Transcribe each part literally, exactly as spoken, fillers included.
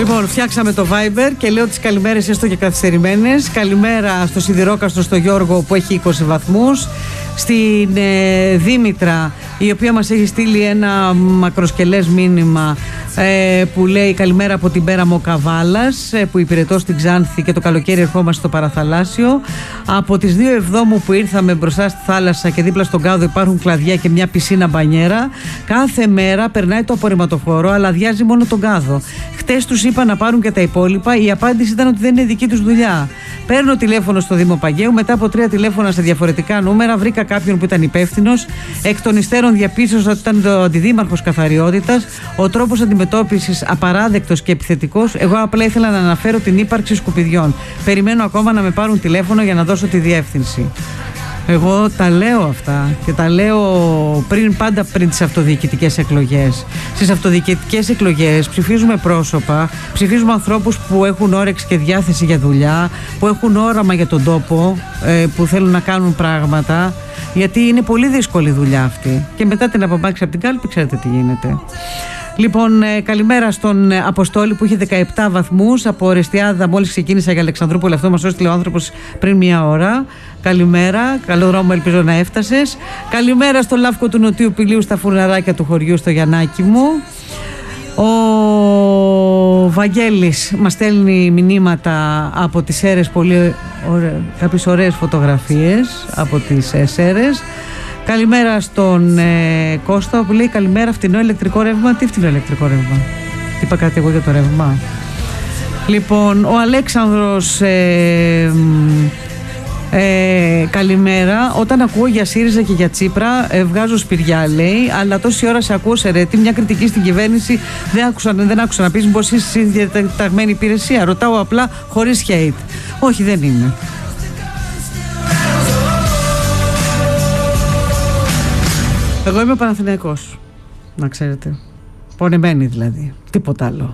Λοιπόν, φτιάξαμε το Viber και λέω τις καλημέρες έστω και καθυστερημένες. Καλημέρα στο Σιδηρόκαστρο, στο Γιώργο που έχει είκοσι βαθμούς. Στην ε, Δήμητρα, η οποία μας έχει στείλει ένα μακροσκελές μήνυμα ε, που λέει καλημέρα από την Πέραμο Καβάλας, ε, που υπηρετώ στην Ξάνθη και το καλοκαίρι ερχόμαστε στο παραθαλάσσιο. Από τις δύο Εβδόμου που ήρθαμε μπροστά στη θάλασσα και δίπλα στον Κάδο υπάρχουν κλαδιά και μια πισίνα μπανιέρα. Κάθε μέρα περνάει το απορριμματοφόρο, αλλά αδειάζει μόνο τον Κάδο. Χτες τους είπα να πάρουν και τα υπόλοιπα. Η απάντηση ήταν ότι δεν είναι δική τους δουλειά. Παίρνω τηλέφωνο στο Δήμο Παγαίου, μετά από τρία τηλέφωνα σε διαφορετικά νούμερα βρήκα κάποιον που ήταν υπεύθυνος. Εκ των υστέρων διαπίστωσα ότι ήταν το αντιδήμαρχος καθαριότητας. Ο τρόπος αντιμετώπισης απαράδεκτος και επιθετικός. Εγώ απλά ήθελα να αναφέρω την ύπαρξη σκουπιδιών. Περιμένω ακόμα να με πάρουν τηλέφωνο για να δώσω τη διεύθυνση. Εγώ τα λέω αυτά και τα λέω πριν, πάντα πριν τις αυτοδιοικητικές εκλογές. Στις αυτοδιοικητικές εκλογές ψηφίζουμε πρόσωπα, ψηφίζουμε ανθρώπους που έχουν όρεξη και διάθεση για δουλειά, που έχουν όραμα για τον τόπο, που θέλουν να κάνουν πράγματα, γιατί είναι πολύ δύσκολη δουλειά αυτή. Και μετά την απομάκρυνση από την κάλπη, ξέρετε τι γίνεται. Λοιπόν, ε, καλημέρα στον ε, Αποστόλη που είχε δεκαεπτά βαθμούς από Ορεστιάδα. Μόλις ξεκίνησα για Αλεξανδρούπολη, αυτό μας έστειλε ο άνθρωπος πριν μία ώρα. Καλημέρα, καλό δρόμο, ελπίζω να έφτασες. Καλημέρα στο Λαύκο του Νοτιού Πηλίου, στα φουρναράκια του χωριού, στο Γιαννάκι μου. Ο Βαγγέλης μας στέλνει μηνύματα από τις Σέρρες, πολύ ωραί, κάποιες ωραίες φωτογραφίες από τις ε, Σέρρες. Καλημέρα στον ε, Κώστα που λέει καλημέρα, φτηνό ηλεκτρικό ρεύμα. Τι φτηνό ηλεκτρικό ρεύμα? Τι είπα κάτι εγώ για το ρεύμα? Λοιπόν, ο Αλέξανδρος ε, ε, καλημέρα. Όταν ακούω για ΣΥΡΙΖΑ και για Τσίπρα ε, βγάζω σπηριά, λέει, αλλά τόση ώρα σε ακούω, σε ρε, τι μια κριτική στην κυβέρνηση δεν άκουσα, δεν άκουσα να πεις πως είσαι διαταγμένη υπηρεσία. Ρωτάω απλά χωρίς hate. Όχι, δεν είμαι. Εγώ είμαι Παναθηναϊκός, να ξέρετε. Πονεμένη δηλαδή, τίποτα άλλο.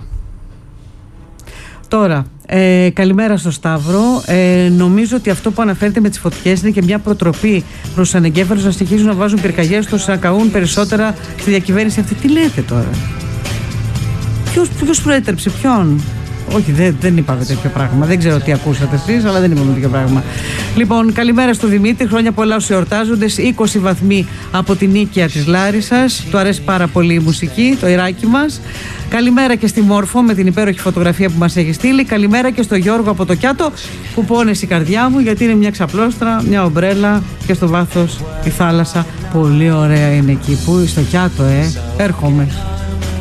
Τώρα, ε, καλημέρα στο Σταύρο. ε, Νομίζω ότι αυτό που αναφέρεται με τις φωτιές είναι και μια προτροπή προς τους ανεγκέφαλους να συνεχίζουν να βάζουν πυρκαγιές ώστε να καούν περισσότερα στη διακυβέρνηση αυτή. Τι λέτε τώρα? Ποιος, ποιος προέτρεψε ποιον? Όχι, δεν, δεν είπαμε τέτοιο πράγμα. Δεν ξέρω τι ακούσατε εσείς, αλλά δεν είπαμε τέτοιο πράγμα. Λοιπόν, καλημέρα στο Δημήτρη. Χρόνια πολλά όσοι εορτάζοντες. είκοσι βαθμοί από την Νίκαια της Λάρισσας. Του αρέσει πάρα πολύ η μουσική, το Ιράκι μας. Καλημέρα και στη Μόρφο με την υπέροχη φωτογραφία που μας έχει στείλει. Καλημέρα και στο Γιώργο από το Κιάτο που πόνεσε η καρδιά μου γιατί είναι μια ξαπλώστρα, μια ομπρέλα και στο βάθος η θάλασσα. Πολύ ωραία είναι εκεί που στο Κιάτο, ε. Έρχομαι.